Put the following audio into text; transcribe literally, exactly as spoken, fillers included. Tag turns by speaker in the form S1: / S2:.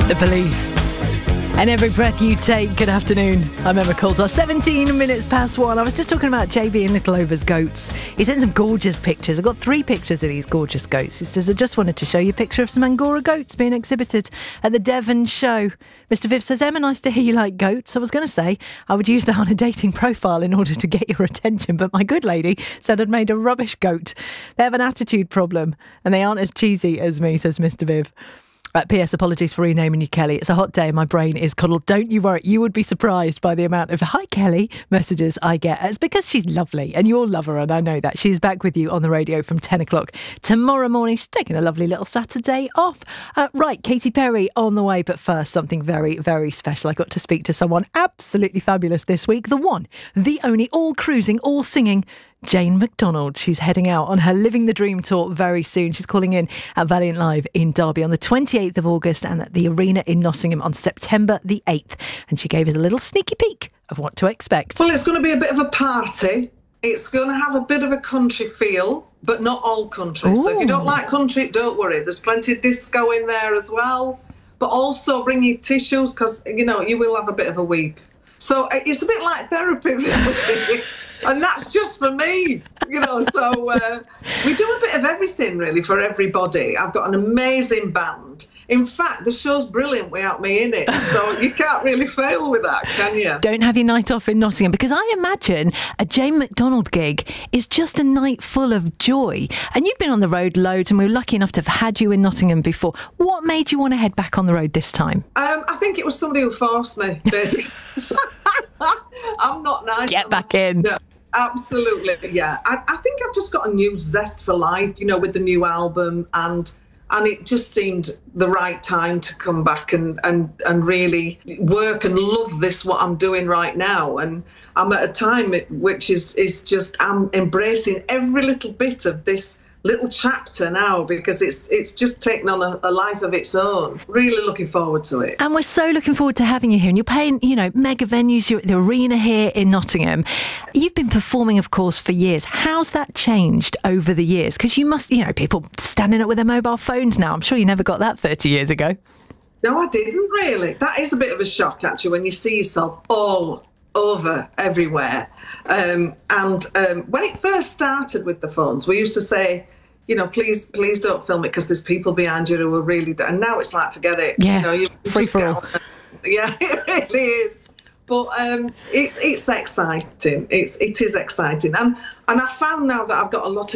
S1: The Police. And Every Breath You Take. Good afternoon. I'm Emma Coulter. seventeen minutes past one. I was just talking about J B and Little Over's goats. He sent some gorgeous pictures. I've got three pictures of these gorgeous goats. He says, I just wanted to show you a picture of some Angora goats being exhibited at the Devon show. Mister Viv says, Emma, nice to hear you like goats. I was going to say I would use that on a dating profile in order to get your attention, but my good lady said I'd made a rubbish goat. They have an attitude problem and they aren't as cheesy as me, says Mister Viv. Uh, P S Apologies for renaming you Kelly. It's a hot day and my brain is coddled. Don't you worry. You would be surprised by the amount of hi Kelly messages I get. It's because she's lovely and you all love her, and I know that. She's back with you on the radio from ten o'clock tomorrow morning. She's taking a lovely little Saturday off. Uh, right, Katy Perry on the way. But first, something very, very special. I got to speak to someone absolutely fabulous this week. The one, the only, all cruising, all singing, Jane McDonald. She's heading out on her Living the Dream tour very soon. She's calling in at Valiant Live in Derby on the twenty-eighth of August and at the Arena in Nottingham on September the eighth. And she gave us a little sneaky peek of what to expect.
S2: Well, it's going to be a bit of a party. It's going to have a bit of a country feel, but not all country. Ooh. So if you don't like country, don't worry. There's plenty of disco in there as well. But also bring your tissues because, you know, you will have a bit of a weep. So it's a bit like therapy, really. And that's just for me, you know. So uh, we do a bit of everything, really, for everybody. I've got an amazing band. In fact, the show's brilliant without me in it. So you can't really fail with that, can you?
S1: Don't have your night off in Nottingham, because I imagine a Jane McDonald gig is just a night full of joy. And you've been on the road loads, and we were lucky enough to have had you in Nottingham before. What made you want to head back on the road this time?
S2: Um, I think it was somebody who forced me, basically. I'm not nice.
S1: Get back in.
S2: No. Absolutely, yeah. I, I think I've just got a new zest for life, you know, with the new album, and and it just seemed the right time to come back and, and, and really work and love this, what I'm doing right now. And I'm at a time which is, is just, I'm embracing every little bit of this little chapter now, because it's it's just taken on a, a life of its own. Really looking forward to it.
S1: And we're so looking forward to having you here. And you're playing, you know, mega venues. You're at the Arena here in Nottingham. You've been performing, of course, for years. How's that changed over the years? Because you must, you know, people standing up with their mobile phones now. I'm sure you never got that thirty years ago.
S2: No, I didn't really. That is a bit of a shock, actually, when you see yourself all over everywhere. Um, and um, when it first started with the phones, we used to say, you know, please, please don't film it because there's people behind you who are really. And now it's like, forget it.
S1: Yeah,
S2: you know, you
S1: free for all.
S2: Yeah, it really is. But um, it's it's exciting. It's it is exciting, and and I found now that I've got a lot of